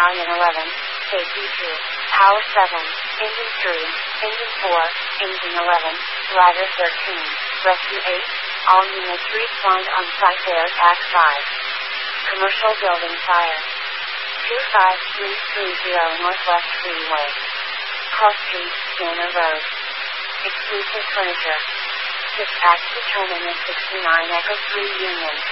Battalion 11, Safety 2, Power 7, Engine 3, Engine 4, Engine 11, Ladder 13, Rescue 8, all units respawned on site Bears Act 5. Commercial building fire. 25330 Northwest Freeway. Cross Street, Scanner Road. Exclusive furniture. Dispatch determinant 69 Echo 3 Union.